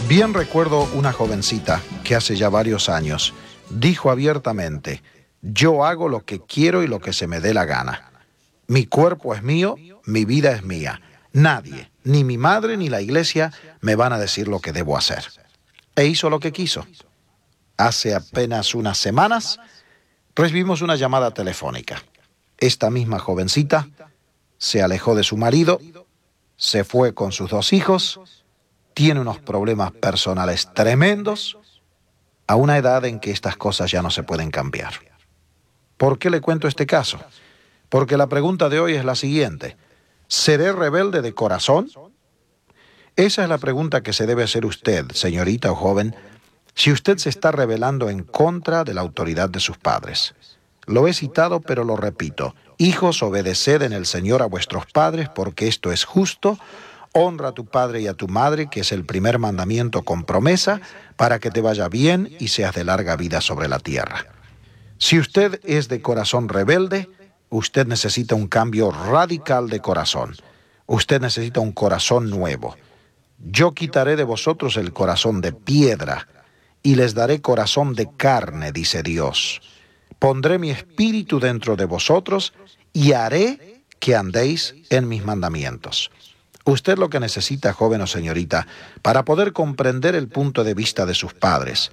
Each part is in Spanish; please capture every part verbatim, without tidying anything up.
Bien recuerdo una jovencita que hace ya varios años dijo abiertamente: yo hago lo que quiero y lo que se me dé la gana. Mi cuerpo es mío, mi vida es mía. Nadie, ni mi madre ni la iglesia, me van a decir lo que debo hacer. E hizo lo que quiso. Hace apenas unas semanas recibimos una llamada telefónica. Esta misma jovencita se alejó de su marido, se fue con sus dos hijos, tiene unos problemas personales tremendos, a una edad en que estas cosas ya no se pueden cambiar. ¿Por qué le cuento este caso? Porque la pregunta de hoy es la siguiente: ¿seré rebelde de corazón? Esa es la pregunta que se debe hacer usted, señorita o joven, si usted se está rebelando en contra de la autoridad de sus padres. Lo he citado, pero lo repito: hijos, obedeced en el Señor a vuestros padres, porque esto es justo. Honra a tu padre y a tu madre, que es el primer mandamiento con promesa, para que te vaya bien y seas de larga vida sobre la tierra. Si usted es de corazón rebelde, usted necesita un cambio radical de corazón. Usted necesita un corazón nuevo. Yo quitaré de vosotros el corazón de piedra y les daré corazón de carne, dice Dios. Pondré mi espíritu dentro de vosotros y haré que andéis en mis mandamientos. Usted lo que necesita, joven o señorita, para poder comprender el punto de vista de sus padres,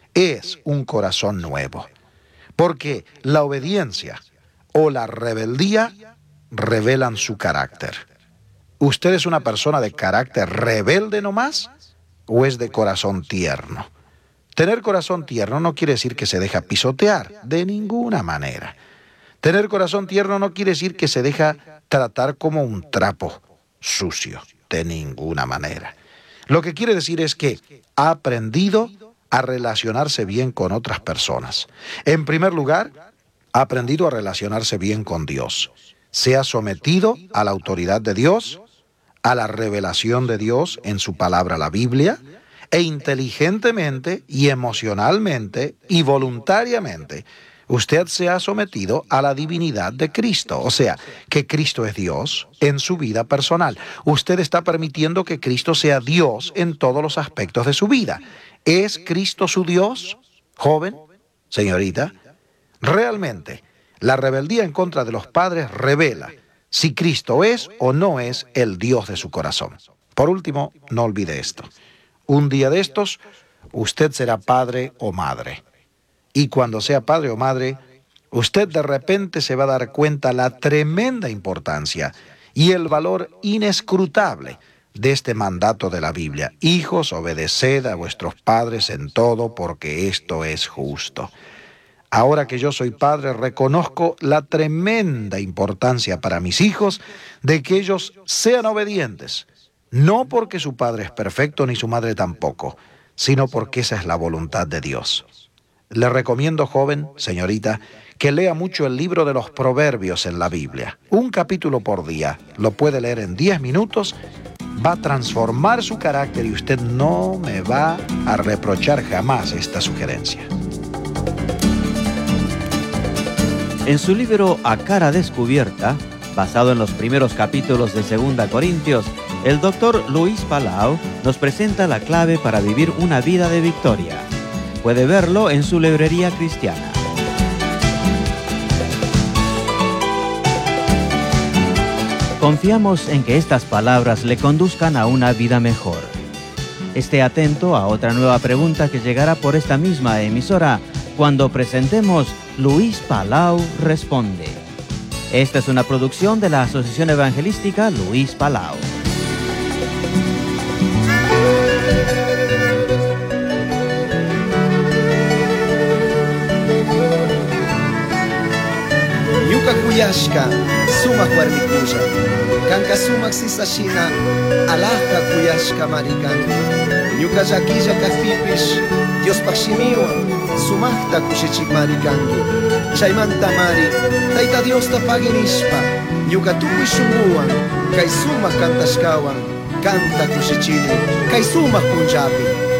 es un corazón nuevo. Porque la obediencia o la rebeldía revelan su carácter. ¿Usted es una persona de carácter rebelde nomás o es de corazón tierno? Tener corazón tierno no quiere decir que se deja pisotear, de ninguna manera. Tener corazón tierno no quiere decir que se deja tratar como un trapo sucio, de ninguna manera. Lo que quiere decir es que ha aprendido a relacionarse bien con otras personas. En primer lugar, ha aprendido a relacionarse bien con Dios. Se ha sometido a la autoridad de Dios, a la revelación de Dios en su palabra, la Biblia, e inteligentemente y emocionalmente y voluntariamente usted se ha sometido a la divinidad de Cristo, o sea, que Cristo es Dios en su vida personal. Usted está permitiendo que Cristo sea Dios en todos los aspectos de su vida. ¿Es Cristo su Dios, joven, señorita? Realmente, la rebeldía en contra de los padres revela si Cristo es o no es el Dios de su corazón. Por último, no olvide esto. Un día de estos, usted será padre o madre. Y cuando sea padre o madre, usted de repente se va a dar cuenta la tremenda importancia y el valor inescrutable de este mandato de la Biblia. Hijos, obedeced a vuestros padres en todo, porque esto es justo. Ahora que yo soy padre, reconozco la tremenda importancia para mis hijos de que ellos sean obedientes. No porque su padre es perfecto ni su madre tampoco, sino porque esa es la voluntad de Dios. Le recomiendo, joven, señorita, que lea mucho el libro de los Proverbios en la Biblia. Un capítulo por día. Lo puede leer en diez minutos. Va a transformar su carácter y usted no me va a reprochar jamás esta sugerencia. En su libro A Cara Descubierta, basado en los primeros capítulos de Segunda Corintios, el doctor Luis Palau nos presenta la clave para vivir una vida de victoria. Puede verlo en su librería cristiana. Confiamos en que estas palabras le conduzcan a una vida mejor. Esté atento a otra nueva pregunta que llegará por esta misma emisora cuando presentemos Luis Palau Responde. Esta es una producción de la Asociación Evangelística Luis Palau. Kuyashka, sumak warmikulla. Kanka sumak sisashina, alajka kuyashka marikan. Ñuka llakilla kafipish, Dios pashimiwa, sumakta kushichik marikanki. Chaymanta mari, tayta Dios ta paginishpa. Ñuka tukuy shunguwan, kay sumak kantashkawan, kanta kushichini, kay sumak punjapi.